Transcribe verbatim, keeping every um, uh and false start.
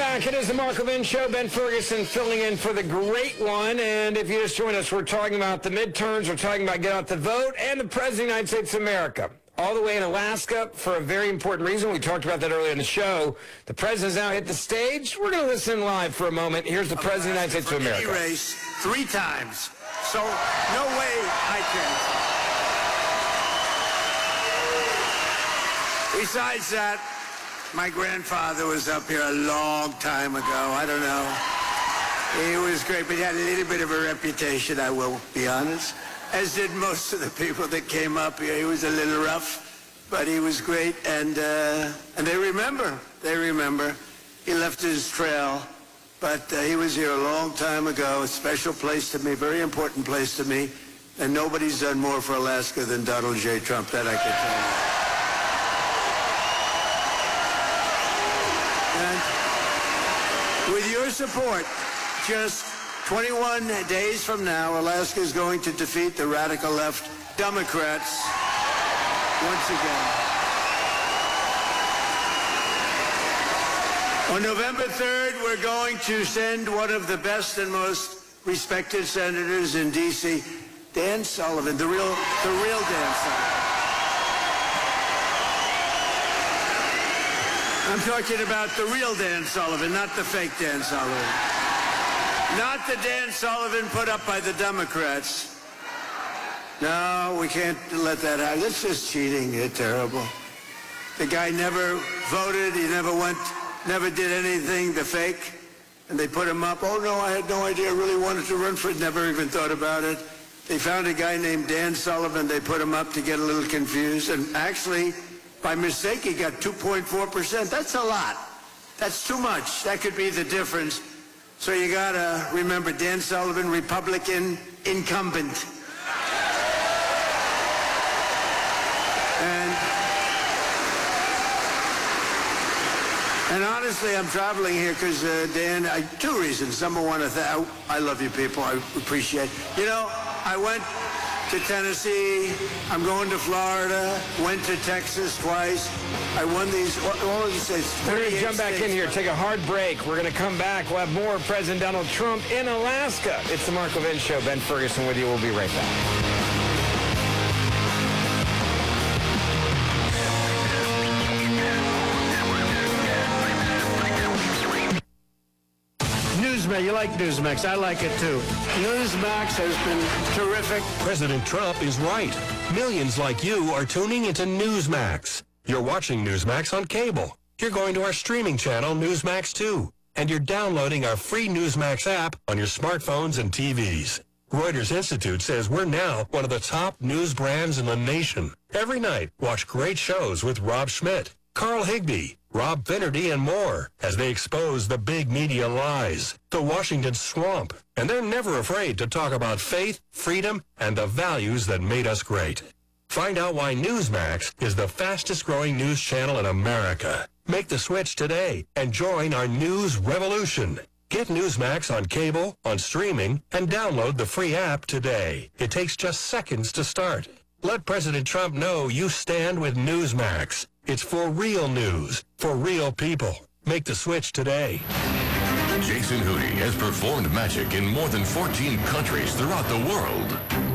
back. It is the Mark Levin Show. Ben Ferguson filling in for the great one. And if you just joined us, we're talking about the midterms. We're talking about get out the vote and the President of the United States of America. All the way in Alaska for a very important reason. We talked about that earlier in the show. The President's now hit the stage. We're going to listen live for a moment. Here's the President of the United States of America. Any race three times. So no way I can. Besides that, my grandfather was up here a long time ago. I don't know. He was great, but he had a little bit of a reputation, I will be honest, as did most of the people that came up here. He was a little rough, but he was great, and uh, and they remember. They remember. He left his trail, but uh, he was here a long time ago, a special place to me, very important place to me, and nobody's done more for Alaska than Donald J. Trump, that I can tell you. And with your support, just twenty-one days from now, Alaska is going to defeat the radical left Democrats once again. On November third, we're going to send one of the best and most respected senators in D C, Dan Sullivan, the real, the real Dan Sullivan. I'm talking about the real Dan Sullivan, not the fake Dan Sullivan. Not the Dan Sullivan put up by the Democrats. No, we can't let that happen. That's just cheating. It's terrible. The guy never voted. He never went, never did anything, the fake. And they put him up. Oh, no, I had no idea. I really wanted to run for it. Never even thought about it. They found a guy named Dan Sullivan. They put him up to get a little confused. And actually, by mistake, he got two point four percent. That's a lot. That's too much. That could be the difference. So you got to remember Dan Sullivan, Republican incumbent. And, and honestly, I'm traveling here because, uh, Dan, I, two reasons. Number one, I, th- I, I love you people. I appreciate it. You know, I went to Tennessee, I'm going to Florida, went to Texas twice. I won these, all of these states. We're going to jump back in here, take a hard break. We're going to come back. We'll have more President Donald Trump in Alaska. It's the Mark Levin Show. Ben Ferguson with you. We'll be right back. Newsmax, you like Newsmax. I like it too. Newsmax has been terrific. President Trump is right. Millions like you are tuning into Newsmax. You're watching Newsmax on cable. You're going to our streaming channel, Newsmax two. And you're downloading our free Newsmax app on your smartphones and T Vs. Reuters Institute says we're now one of the top news brands in the nation. Every night, watch great shows with Rob Schmidt, Carl Higbie, Rob Finnerty, and more as they expose the big media lies, the Washington swamp. And they're never afraid to talk about faith, freedom, and the values that made us great. Find out why Newsmax is the fastest growing news channel in America. Make the switch today and join our news revolution. Get Newsmax on cable, on streaming, and download the free app today. It takes just seconds to start. Let President Trump know you stand with Newsmax. It's for real news, for real people. Make the switch today. Jason Hootie has performed magic in more than fourteen countries throughout the world.